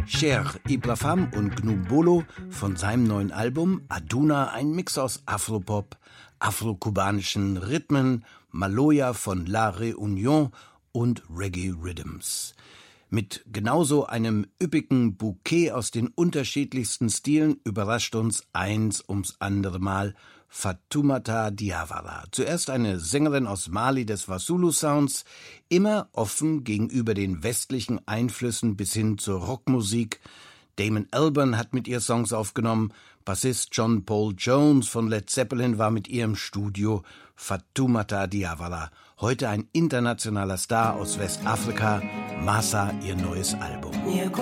Cher Ibrahim und Gnu Bolo von seinem neuen Album Aduna, ein Mix aus Afropop, afro-kubanischen Rhythmen, Maloya von La Réunion und Reggae Rhythms. Mit genauso einem üppigen Bouquet aus den unterschiedlichsten Stilen überrascht uns eins ums andere Mal Fatoumata Diawara. Zuerst eine Sängerin aus Mali des Wassoulou-Sounds, immer offen gegenüber den westlichen Einflüssen bis hin zur Rockmusik. Damon Albarn hat mit ihr Songs aufgenommen, Bassist John Paul Jones von Led Zeppelin war mit ihr im Studio. Fatoumata Diawara, heute ein internationaler Star aus Westafrika, Massa ihr neues Album.